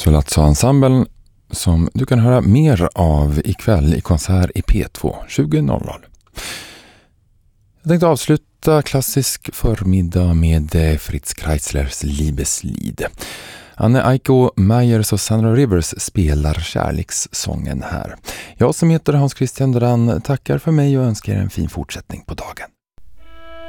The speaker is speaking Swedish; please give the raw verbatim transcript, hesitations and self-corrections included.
Solazzo-ensemblen som du kan höra mer av ikväll i konsert i P två tjugo noll noll. Jag tänkte avsluta klassisk förmiddag med Fritz Kreislers Liebeslied. Anne Aiko Meyers och Sandra Rivers spelar kärlekssången här. Jag som heter Hans Christian Duran tackar för mig och önskar en fin fortsättning på dagen.